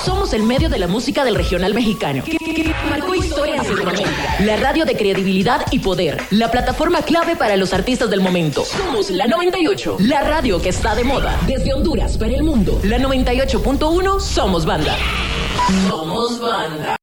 Somos el medio de la música del regional mexicano. Que marcó historia en Centroamérica. La radio de credibilidad y poder. La plataforma clave para los artistas del momento. Somos la 98. La radio que está de moda. Desde Honduras para el mundo. La 98.1 Somos Banda. Somos Banda.